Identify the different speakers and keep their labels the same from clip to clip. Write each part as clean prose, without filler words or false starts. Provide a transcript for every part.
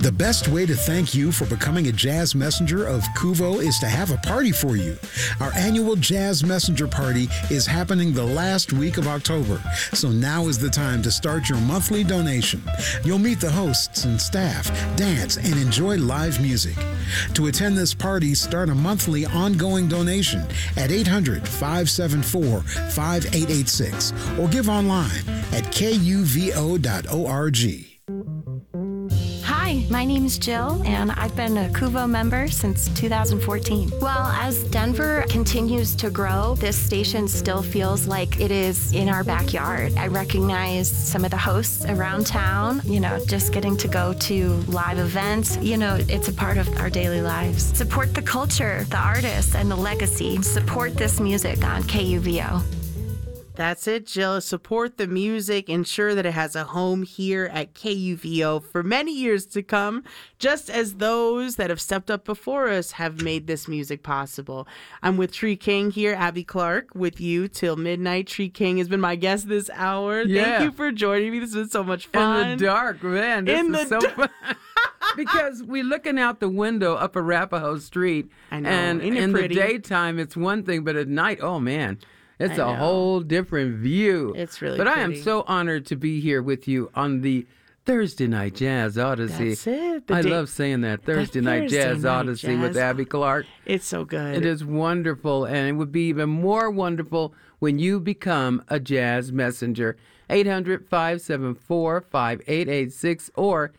Speaker 1: The best way to thank you for becoming a Jazz Messenger of Kuvo is to have a party for you. Our annual Jazz Messenger Party is happening the last week of October, so now is the time to start your monthly donation. You'll meet the hosts and staff, dance, and enjoy live music. To attend this party, start a monthly ongoing donation at 800-574-5886 or give online at kuvo.org.
Speaker 2: Hi, my name is Jill, and I've been a Kuvo member since 2014. Well, as Denver continues to grow, this station still feels like it is in our backyard. I recognize some of the hosts around town, just getting to go to live events. It's a part of our daily lives. Support the culture, the artists, and the legacy. Support this music on KUVO.
Speaker 3: That's it, Jill. Support the music. Ensure that it has a home here at KUVO for many years to come, just as those that have stepped up before us have made this music possible. I'm with Tree King here, Abby Clark, with you till midnight. Tree King has been my guest this hour.
Speaker 4: Yeah.
Speaker 3: Thank you for joining me. This has been so much fun.
Speaker 4: In the dark, man. This is so fun. Because we're looking out the window up Arapahoe Street.
Speaker 3: I know.
Speaker 4: And
Speaker 3: Isn't it
Speaker 4: in
Speaker 3: pretty?
Speaker 4: the daytime, it's one thing, but at night, oh, man. It's a whole different view.
Speaker 3: It's really
Speaker 4: But I
Speaker 3: pretty.
Speaker 4: am so honored to be here with you on the Thursday Night Jazz Odyssey.
Speaker 3: That's it.
Speaker 4: I love saying that. Thursday Night
Speaker 3: Thursday
Speaker 4: Jazz
Speaker 3: Night
Speaker 4: Odyssey with
Speaker 3: Jazz.
Speaker 4: Abby Clark.
Speaker 3: It's so good.
Speaker 4: It is wonderful, and it would be even more wonderful when you become a Jazz Messenger. 800-574-5886 or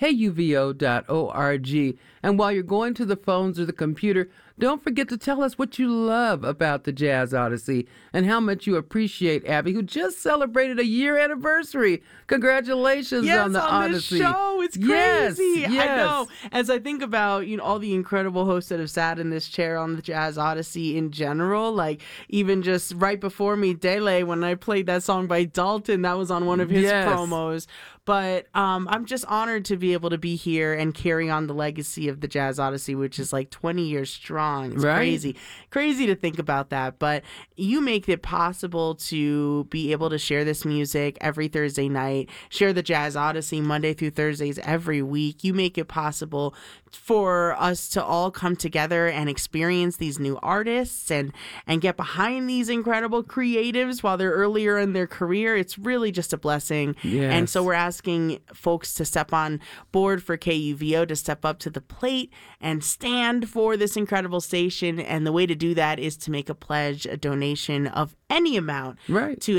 Speaker 4: kuvo.org. And while you're going to the phones or the computer, don't forget to tell us what you love about the Jazz Odyssey and how much you appreciate Abby, who just celebrated a year anniversary. Congratulations on the Odyssey.
Speaker 3: This show. It's
Speaker 4: Yes,
Speaker 3: crazy.
Speaker 4: yes.
Speaker 3: I know. As I think about, all the incredible hosts that have sat in this chair on the Jazz Odyssey in general, like even just right before me, Dele, when I played that song by Dalton, that was on one of his
Speaker 4: Yes.
Speaker 3: promos. But I'm just honored to be able to be here and carry on the legacy of the Jazz Odyssey, which is like 20 years strong. It's
Speaker 4: Right.
Speaker 3: crazy to think about that. But you make it possible to be able to share this music every Thursday night, share the Jazz Odyssey Monday through Thursdays every week. You make it possible for us to all come together and experience these new artists and get behind these incredible creatives while they're earlier in their career. It's really just a blessing.
Speaker 4: Yes.
Speaker 3: And so we're asking folks to step on board for KUVO, to step up to the plate and stand for this incredible station. And the way to do that is to make a pledge, a donation of any amount
Speaker 4: Right.
Speaker 3: to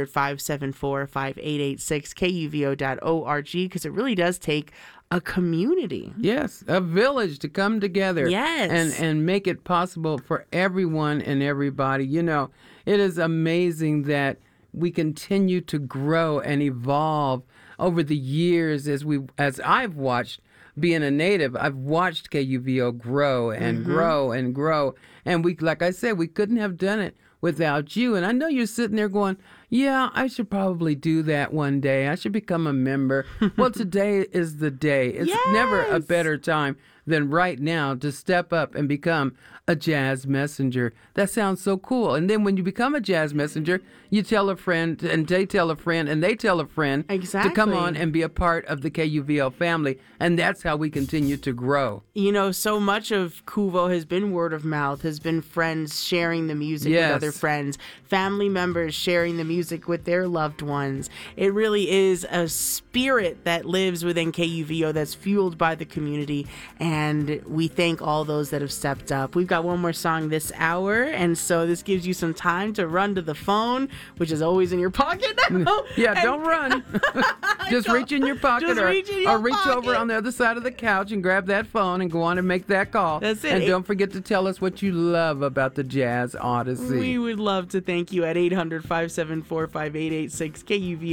Speaker 3: 800-574-5886, kuvo.org, because it really does take a community.
Speaker 4: Yes, a village to come together.
Speaker 3: Yes.
Speaker 4: And make it possible for everyone and everybody. It is amazing that we continue to grow and evolve over the years as I've watched being a native. I've watched KUVO grow and grow and grow. And like I said, we couldn't have done it without you. And I know you're sitting there going, yeah, I should probably do that one day. I should become a member. Well, today is the day. It's never a
Speaker 3: Yes.
Speaker 4: better time than right now to step up and become a Jazz Messenger. That sounds so cool. And then when you become a Jazz Messenger, you tell a friend, and they tell a friend, and they tell a friend to come on
Speaker 3: Exactly.
Speaker 4: and be a part of the KUVO family. And that's how we continue to grow.
Speaker 3: So much of Kuvo has been word of mouth, has been friends sharing the music
Speaker 4: Yes.
Speaker 3: with other friends, family members sharing the music with their loved ones. It really is a spirit that lives within KUVO that's fueled by the community, and we thank all those that have stepped up. We've got one more song this hour, and so this gives you some time to run to the phone, which is always in your pocket now.
Speaker 4: Yeah,
Speaker 3: And-
Speaker 4: don't run. Just reach in your pocket
Speaker 3: Just
Speaker 4: or
Speaker 3: reach in your
Speaker 4: reach over
Speaker 3: pocket.
Speaker 4: on the other side of the couch and grab that phone and go on and make that call.
Speaker 3: That's it.
Speaker 4: And don't forget to tell us what you love about the Jazz Odyssey.
Speaker 3: We would love to thank you at 800-574-5886,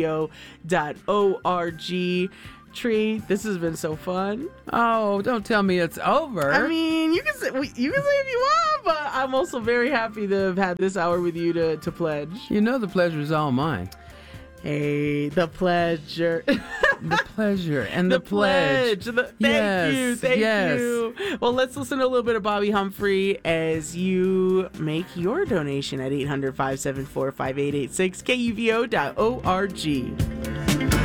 Speaker 3: kuvo.org. Tree, this has been so fun.
Speaker 4: Oh, don't tell me it's over.
Speaker 3: I mean, you can say if you want, but I'm also very happy to have had this hour with you to pledge.
Speaker 4: the pleasure is all mine.
Speaker 3: Hey, the pleasure.
Speaker 4: The pleasure and the pledge.
Speaker 3: Thank you. Thank you. Well, let's listen to a little bit of Bobby Humphrey as you make your donation at 800-574-5886, kuvo.org.